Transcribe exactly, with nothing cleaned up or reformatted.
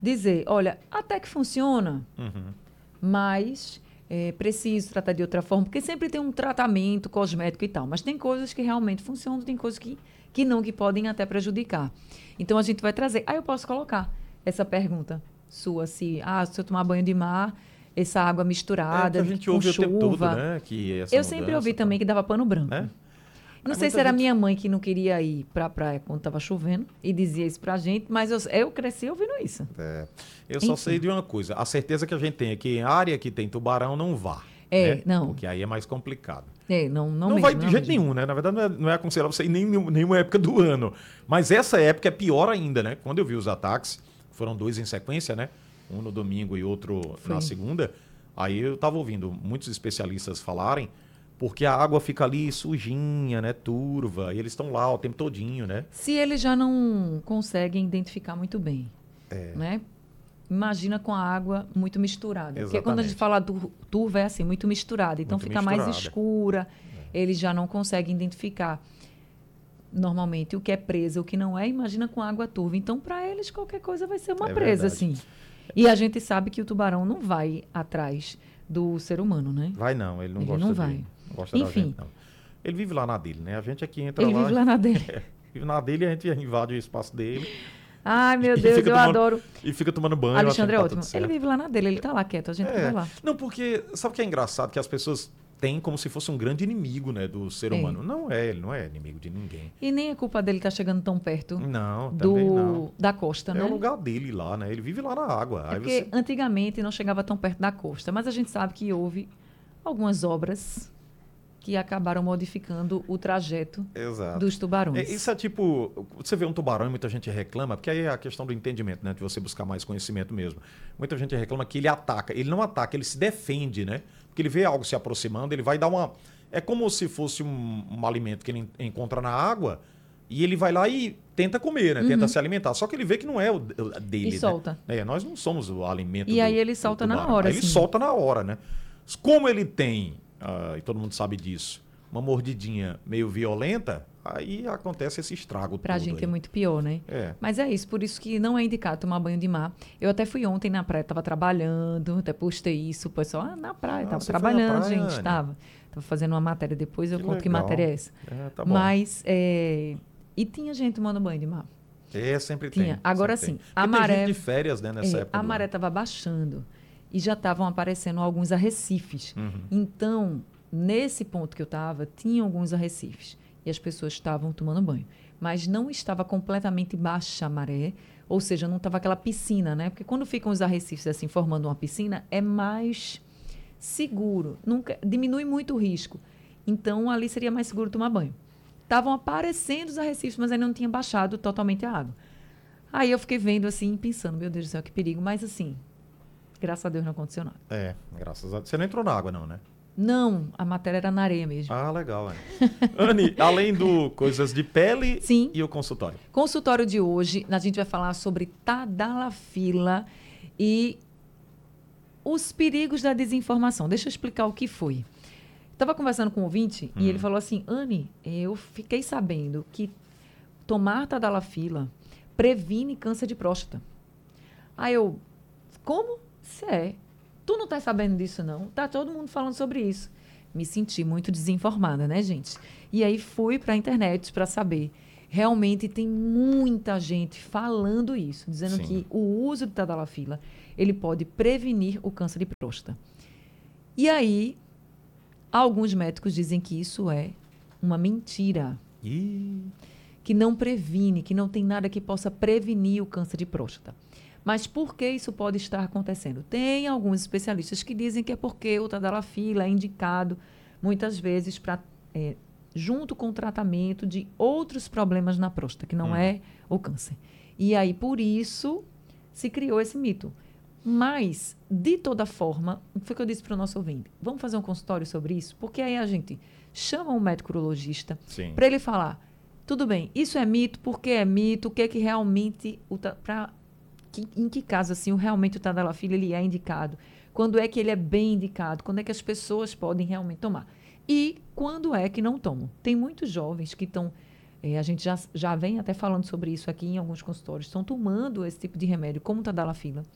dizer, olha, até que funciona, Uhum. mas é preciso tratar de outra forma, porque sempre tem um tratamento cosmético e tal, mas tem coisas que realmente funcionam, tem coisas que, que não, que podem até prejudicar. Então a gente vai trazer. Aí eu posso colocar essa pergunta sua, se, ah, se eu tomar banho de mar, essa água É que a misturada gente com ouve o tempo todo, chuva. né? Que essa Eu sempre mudança ouvi e tal, também que dava pano branco. né? Não Aí sei se muita era gente. minha mãe que não queria ir pra praia quando estava chovendo e dizia isso pra gente, mas eu, eu cresci ouvindo isso. É, eu só sei Enfim. de uma coisa: a certeza que a gente tem é que em área que tem tubarão não vá, né? É, não. Porque aí é mais complicado. É, não, não Não vai mesmo, de não jeito mesmo. nenhum, né? Na verdade, não é, não é aconselhável você ir em nenhum- nenhuma época do ano. Mas essa época é pior ainda, né? Quando eu vi os ataques, foram dois em sequência, né? Um no domingo e outro na Foi. segunda. Aí eu tava ouvindo muitos especialistas falarem, porque a água fica ali sujinha, né? Turva, e eles estão lá o tempo todinho, né? Se eles já não conseguem identificar muito bem, É, né? Imagina com a água muito misturada. Porque quando a gente exatamente. fala do turva é assim, muito misturada. Então Muito fica mais misturada. escura. Eles já não conseguem identificar normalmente o que é presa, o que não é. Imagina com água turva. Então, para eles, qualquer coisa vai ser uma É presa, verdade. assim. E a gente sabe que o tubarão não vai atrás do ser humano, né? Vai não, ele não Ele gosta não de, vai. não gosta da gente, Enfim, não. Ele vive lá na dele, né? A gente aqui entra ele vive lá, lá na dele. vive na dele, a gente invade o espaço dele Ai, meu e Deus, fica eu tomando, adoro. e fica tomando banho, achando Alexandre que é tá tudo ótimo. Ele certo. vive lá na dele, ele tá lá quieto, a gente que vai É, lá. não, porque sabe o que é engraçado? Que as pessoas têm como se fosse um grande inimigo, né, do ser É. humano. Não é, ele não é inimigo de ninguém. E nem é culpa dele estar chegando tão perto Não, também não. do, da costa, É o né? lugar dele lá, né? Ele vive lá na água. É Aí porque você. antigamente não chegava tão perto da costa, mas a gente sabe que houve algumas obras que acabaram modificando o trajeto Exato. dos É, tubarões. isso é tipo, você vê um tubarão e muita gente reclama, porque aí é a questão do entendimento, né? De você buscar mais conhecimento mesmo. Muita gente reclama que ele ataca. Ele não ataca, ele se defende, né? Porque ele vê algo se aproximando, ele vai dar uma. É como se fosse um, um alimento que ele en- encontra na água e ele vai lá e tenta comer, né? Tenta se alimentar. Só que ele vê que não é o d- o dele, E né? solta. É, nós não somos o alimento E aí do, ele do solta na tubarão. hora, Aí ele assim. solta na hora, né? Como ele tem, ah, e todo mundo sabe disso, uma mordidinha meio violenta, aí acontece esse estrago Pra todo gente aí. é muito pior, né? É. Mas é isso, por isso que não é indicado tomar banho de mar. Eu até fui ontem na praia, tava trabalhando, até postei isso, o pessoal, ah, na praia, Ah, tava você foi na trabalhando, praia, gente, Anne? tava. Tava fazendo uma matéria depois, eu Que conto que legal. matéria é essa. É, tá bom. Mas, é... e tinha gente tomando banho de mar. É, sempre Tinha. tem. Agora sempre sim, tem. a Porque tem maré, gente de férias, né, nessa é, época a do maré ano. estava baixando e já estavam aparecendo alguns arrecifes. Uhum. Então, nesse ponto que eu estava, tinha alguns arrecifes e as pessoas estavam tomando banho. Mas não estava completamente baixa a maré, ou seja, não estava aquela piscina, né? Porque quando ficam os arrecifes assim, formando uma piscina, é mais seguro, nunca diminui muito o risco. Então, ali seria mais seguro tomar banho. Estavam aparecendo os arrecifes, mas ainda não tinha baixado totalmente a água. Aí eu fiquei vendo assim, pensando, meu Deus do céu, que perigo. Mas assim, graças a Deus não aconteceu nada. É, graças a Deus. Você não entrou na água, não, né? Não, a matéria era na areia mesmo. Ah, legal, Anne. Anne, além do coisas de pele Sim. e o consultório. Consultório de hoje, a gente vai falar sobre tadalafila e os perigos da desinformação. Deixa eu explicar o que foi. Estava conversando com um ouvinte e ele falou assim, Anne, eu fiquei sabendo que tomar tadalafila previne câncer de próstata. Aí eu, como? Isso é. Tu não tá sabendo disso, não? Tá todo mundo falando sobre isso. Me senti muito desinformada, né, gente? E aí fui para a internet para saber. Realmente tem muita gente falando isso, dizendo Sim. que o uso de tadalafila, ele pode prevenir o câncer de próstata. E aí, alguns médicos dizem que isso é uma mentira, Ih, que não previne, que não tem nada que possa prevenir o câncer de próstata. Mas por que isso pode estar acontecendo? Tem alguns especialistas que dizem que é porque o tadalafila é indicado muitas vezes para é, junto com o tratamento de outros problemas na próstata, que não Uhum. é o câncer. E aí, por isso, se criou esse mito. Mas, de toda forma, o que foi que eu disse para o nosso ouvinte? Vamos fazer um consultório sobre isso? Porque aí a gente chama um médico urologista sim. para ele falar, tudo bem, isso é mito, por que é mito, o que é que realmente... O ta- pra, que, em que caso, assim, o, realmente o tadalafila ele é indicado? Quando é que ele é bem indicado? Quando é que as pessoas podem realmente tomar? E quando é que não tomam? Tem muitos jovens que estão É, a gente já, já vem até falando sobre isso aqui em alguns consultórios. Estão tomando esse tipo de remédio, como o Tadalafila.